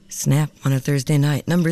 Snap on a Thursday night, number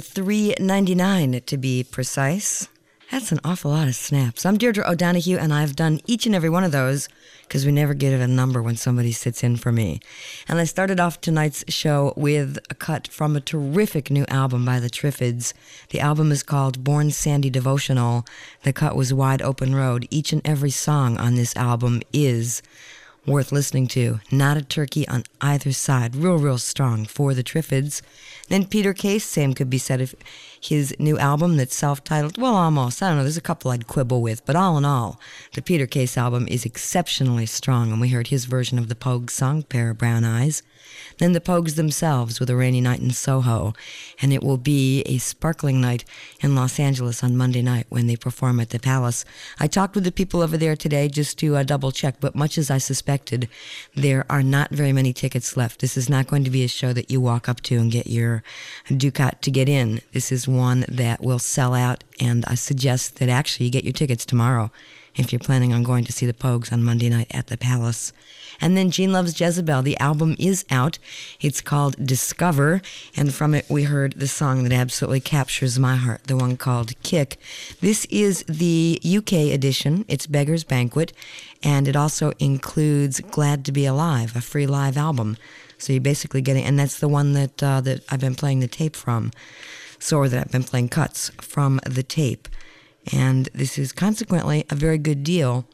399 to be precise. That's an awful lot of snaps. I'm Deirdre O'Donoghue, and I've done each and every one of those because we never give a number when somebody sits in for me. And I started off tonight's show with a cut from a terrific new album by the Triffids. The album is called Born Sandy Devotional. The cut was Wide Open Road. Each and every song on this album is worth listening to. Not a turkey on either side. Real strong for the Triffids. Then Peter Case, same could be said of his new album that's self-titled. Well, almost. I don't know. There's a couple I'd quibble with. But all in all, the Peter Case album is exceptionally strong. And we heard his version of the Pogues song, Pair of Brown Eyes. Then the Pogues themselves with A Rainy Night in Soho. And it will be a sparkling night in Los Angeles on Monday night when they perform at the Palace. I talked with the people over there today just to double check, but much as I suspected, there are not very many tickets left. This is not going to be a show that you walk up to and get your ducat to get in. This is one that will sell out, and I suggest that actually you get your tickets tomorrow if you're planning on going to see the Pogues on Monday night at the Palace. And then Gene Loves Jezebel. The album is out. It's called Discover, and from it we heard the song that absolutely captures my heart, the one called Kick. This is the UK edition. It's Beggar's Banquet, and it also includes Glad to Be Alive, a free live album. So you're basically getting, and that's the one that that I've been playing the tape from, or that I've been playing cuts from the tape. And this is consequently a very good deal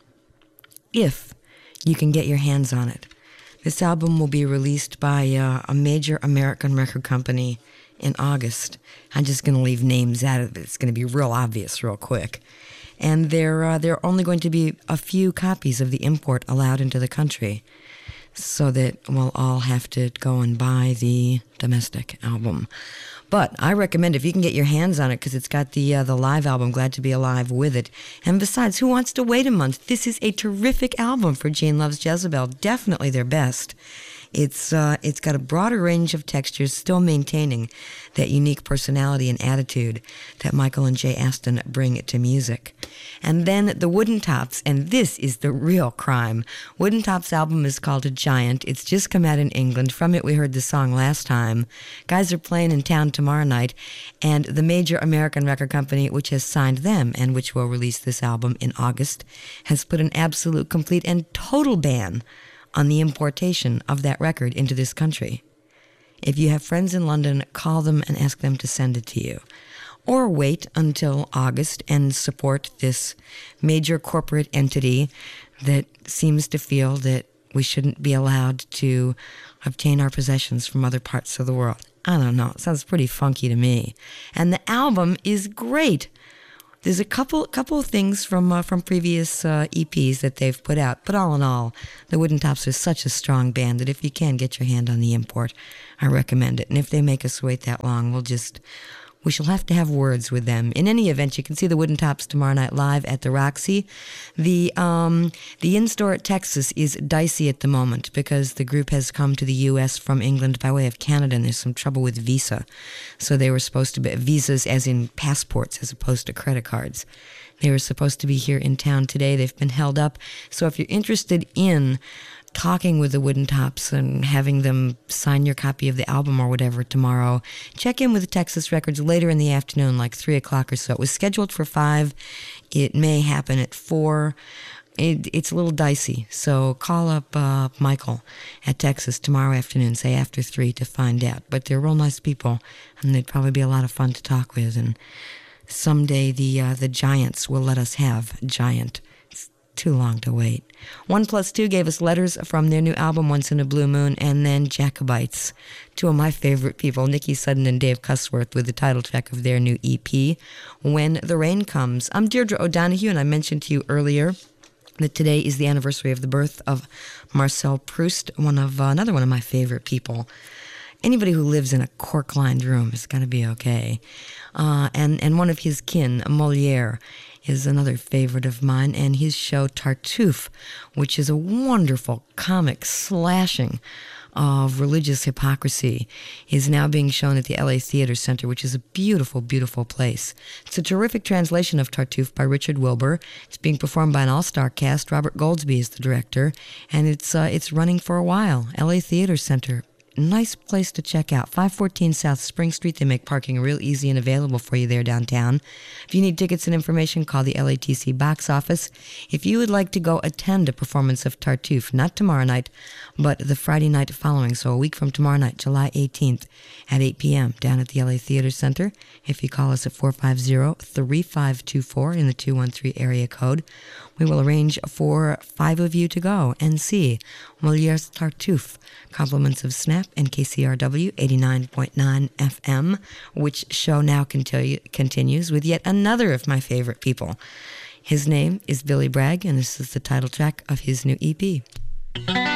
if you can get your hands on it. This album will be released by a major American record company in August. I'm just going to leave names out of it. It's going to be real obvious real quick. And there are only going to be a few copies of the import allowed into the country, so that we'll all have to go and buy the domestic album. But I recommend if you can get your hands on it, because it's got the live album, Glad to Be Alive, with it. And besides, who wants to wait a month? This is a terrific album for Gene Loves Jezebel. Definitely their best. It's got a broader range of textures, still maintaining that unique personality and attitude that Michael and Jay Aston bring to music. And then the Wooden Tops, and this is the real crime. Wooden Tops' album is called A Giant. It's just come out in England. From it we heard the song last time. Guys are playing in town tomorrow night, and the major American record company which has signed them and which will release this album in August has put an absolute, complete, and total ban on the importation of that record into this country. If you have friends in London, call them and ask them to send it to you. Or wait until August and support this major corporate entity that seems to feel that we shouldn't be allowed to obtain our possessions from other parts of the world. I don't know. It sounds pretty funky to me. And the album is great. There's a couple of things from previous EPs that they've put out, but all in all, the Wooden Tops are such a strong band that if you can get your hand on the import, I recommend it. And if they make us wait that long, we shall have to have words with them. In any event, you can see the Wooden Tops tomorrow night live at the Roxy. The in-store at Texas is dicey at the moment because the group has come to the U.S. from England by way of Canada, and there's some trouble with visa. So they were supposed to be visas as in passports as opposed to credit cards. They were supposed to be here in town today. They've been held up. So if you're interested in talking with the Wooden Tops and having them sign your copy of the album or whatever tomorrow, check in with the Texas Records later in the afternoon, like 3 o'clock or so. It was scheduled for 5. It may happen at 4. It's a little dicey, so call up Michael at Texas tomorrow afternoon, say after 3, to find out. But they're real nice people, and they'd probably be a lot of fun to talk with. And someday the Giants will let us have Giant. Too long to wait. 1+2 gave us letters from their new album, Once in a Blue Moon, and then Jacobites, two of my favorite people, Nikki Sudden and Dave Cusworth, with the title track of their new EP, When the Rain Comes. I'm Deirdre O'Donoghue, and I mentioned to you earlier that today is the anniversary of the birth of Marcel Proust, another one of my favorite people. Anybody who lives in a cork-lined room is going to be okay. And one of his kin, Molière, is another favorite of mine, and his show Tartuffe, which is a wonderful comic slashing of religious hypocrisy, is now being shown at the LA Theater Center, which is a beautiful, beautiful place. It's a terrific translation of Tartuffe by Richard Wilbur. It's being performed by an all-star cast. Robert Goldsby is the director, and it's running for a while. LA Theater Center. nice place to check out. 514 South Spring Street. They make parking real easy and available for you there downtown. If you need tickets and information, call the LATC box office. If you would like to go attend a performance of Tartuffe, not tomorrow night, but the Friday night following, so a week from tomorrow night, July 18th at 8 p.m. down at the LA Theater Center, if you call us at 450-3524 in the 213 area code, we will arrange for 5 of you to go and see Moliere's Tartuffe, compliments of Snap and KCRW 89.9 FM, which show now continues with yet another of my favorite people. His name is Billy Bragg, and this is the title track of his new EP.